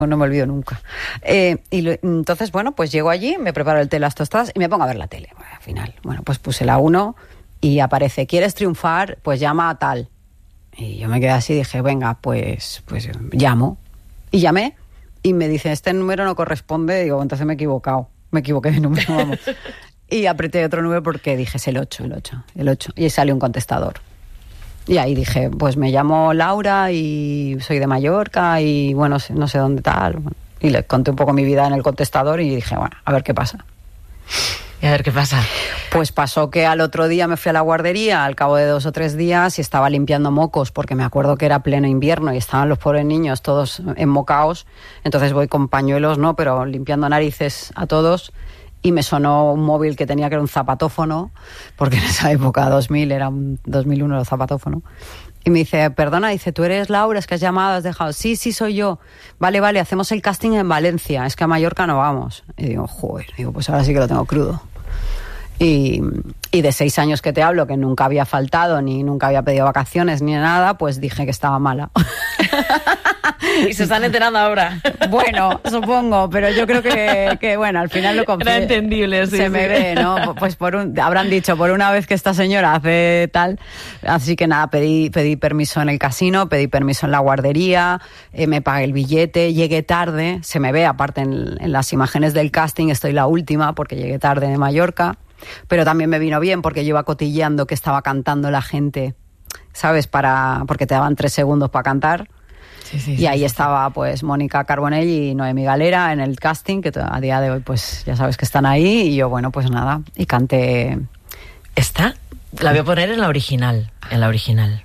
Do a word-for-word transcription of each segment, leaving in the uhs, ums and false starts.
no me olvido nunca. Eh, y lo, entonces, bueno, pues llego allí, me preparo el té, las tostadas y me pongo a ver la tele. Bueno, al final, bueno, pues puse la uno y aparece, ¿quieres triunfar? Pues llama a tal. Y yo me quedé así y dije, venga, pues, pues llamo. Y llamé y me dice, este número no corresponde. Digo, entonces me he equivocado. Me equivoqué de número, vamos. Y apreté otro número porque dije, es el ocho, el ocho, el ocho. Y salió un contestador. Y ahí dije, pues me llamo Laura y soy de Mallorca y bueno, no sé dónde tal. Y le conté un poco mi vida en el contestador y dije, bueno, a ver qué pasa. Y a ver qué pasa. Pues pasó que al otro día me fui a la guardería, al cabo de dos o tres días, y estaba limpiando mocos, porque me acuerdo que era pleno invierno y estaban los pobres niños todos enmocaos. Entonces voy con pañuelos, ¿no? Pero limpiando narices a todos. Y me sonó un móvil que tenía que era un zapatófono, porque en esa época, dos mil, era un dos mil uno el zapatófono. Y me dice, perdona, dice, ¿tú eres Laura? Es que has llamado, has dejado. Sí, sí, soy yo. Vale, vale, hacemos el casting en Valencia, es que a Mallorca no vamos. Y digo, joder, digo, pues ahora sí que lo tengo crudo. Y, y de seis años que te hablo, que nunca había faltado, ni nunca había pedido vacaciones, ni nada, pues dije que estaba mala. Y se están enterando ahora. Bueno, supongo, pero yo creo que, que bueno, al final lo confío. Era entendible, sí. Se sí. me ve, ¿no? Pues por un, habrán dicho, por una vez que esta señora hace tal. Así que nada, pedí, pedí permiso en el casino, pedí permiso en la guardería, eh, me pagué el billete, llegué tarde, se me ve, aparte en, en las imágenes del casting, estoy la última, porque llegué tarde de Mallorca. Pero también me vino bien porque yo iba cotilleando que estaba cantando la gente, ¿sabes? Para, porque te daban tres segundos para cantar. Sí, sí, y sí, ahí sí, estaba pues Mónica Carbonell y Noemí Galera en el casting, que a día de hoy pues ya sabes que están ahí. Y yo, bueno, pues nada, y canté. ¿Esta? La voy a poner en la original, en la original.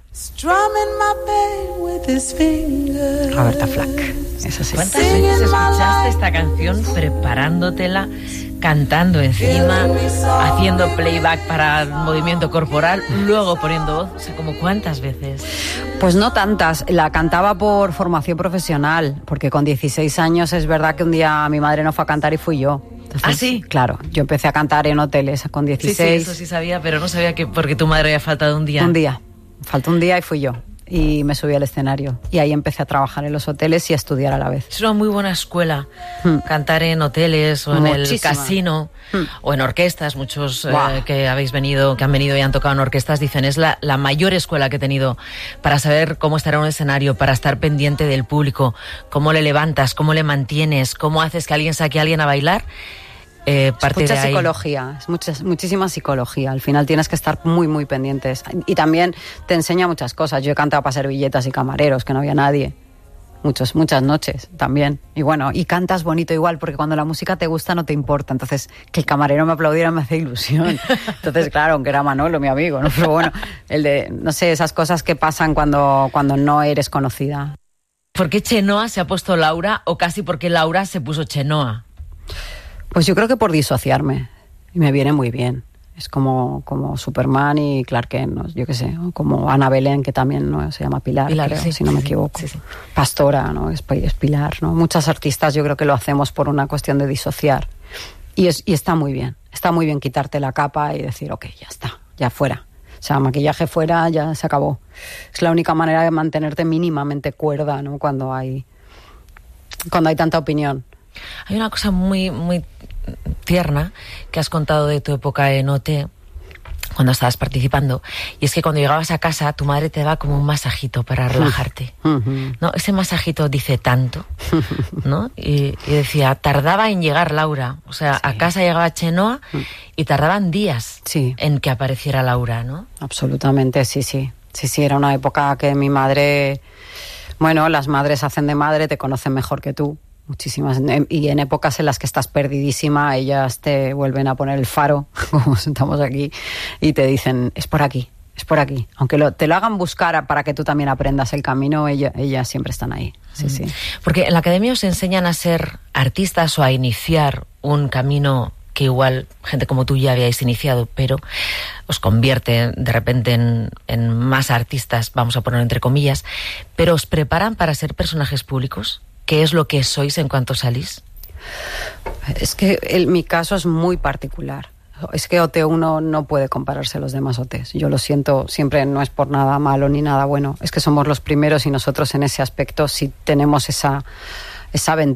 Roberta Flack. Eso sí. ¿Cuántas veces escuchaste esta canción preparándotela, cantando encima, haciendo playback para el movimiento corporal, luego poniendo voz? O sea, ¿como cuántas veces? Pues no tantas. La cantaba por formación profesional, porque con dieciséis años es verdad que un día mi madre no fue a cantar y fui yo. Entonces, ¿ah, sí? Claro, yo empecé a cantar en hoteles con dieciséis. Sí, sí, eso sí sabía, pero no sabía que porque tu madre había faltado un día. Un día. Faltó un día y fui yo. Y me subí al escenario. Y ahí empecé a trabajar en los hoteles y a estudiar a la vez. Es una muy buena escuela. Hmm. Cantar en hoteles o en Muchísima. el casino hmm. o en orquestas. Muchos eh, que habéis venido, que han venido y han tocado en orquestas dicen es la, la mayor escuela que he tenido para saber cómo estar en un escenario, para estar pendiente del público, cómo le levantas, cómo le mantienes, cómo haces que alguien saque a alguien a bailar. Eh, parte mucha de ahí. psicología, es mucha, muchísima psicología. Al final tienes que estar muy, muy pendientes. Y también te enseña muchas cosas. Yo he cantado para servilletas y camareros, que no había nadie. Muchos, muchas noches también. Y bueno, y cantas bonito igual, porque cuando la música te gusta no te importa. Entonces, que el camarero me aplaudiera me hace ilusión. Entonces, claro, aunque era Manolo, mi amigo, ¿no? Pero bueno, el de, no sé, esas cosas que pasan cuando, cuando no eres conocida. ¿Por qué Chenoa se ha puesto Laura o casi porque Laura se puso Chenoa? Pues yo creo que por disociarme, y me viene muy bien. Es como, como Superman y Clark Kent, ¿no? Yo qué sé, ¿no? Como Ana Belén, que también no se llama Pilar, Pilar creo, sí, si no me equivoco. Sí, sí. Pastora, ¿no? Es, es Pilar, ¿no? Muchas artistas yo creo que lo hacemos por una cuestión de disociar. Y, es, y está muy bien, está muy bien quitarte la capa y decir, ok, ya está, ya fuera. O sea, maquillaje fuera, ya se acabó. Es la única manera de mantenerte mínimamente cuerda, ¿no? Cuando hay, cuando hay tanta opinión. Hay una cosa muy, muy tierna que has contado de tu época en O T, cuando estabas participando, y es que cuando llegabas a casa tu madre te daba como un masajito para relajarte, ¿no? Ese masajito dice tanto, ¿no? Y, y decía, tardaba en llegar Laura, o sea, sí. A casa llegaba Chenoa y tardaban días sí. en que apareciera Laura, ¿no? Absolutamente, sí, sí, sí, sí, era una época que mi madre, bueno, las madres hacen de madre, te conocen mejor que tú. Muchísimas, y en épocas en las que estás perdidísima, ellas te vuelven a poner el faro, como sentamos aquí, y te dicen, es por aquí, es por aquí. Aunque lo, te lo hagan buscar para que tú también aprendas el camino, ella, ellas siempre están ahí. Sí, mm. sí. Porque en la academia os enseñan a ser artistas o a iniciar un camino que igual gente como tú ya habíais iniciado, pero os convierte de repente en, en más artistas, vamos a ponerlo entre comillas, pero os preparan para ser personajes públicos. ¿Qué es lo que sois en cuanto salís? Es que el, mi caso es muy particular. Es que O T uno no puede compararse a los demás O Tes. Yo lo siento, siempre no es por nada malo ni nada bueno. Es que somos los primeros y nosotros en ese aspecto sí tenemos esa, esa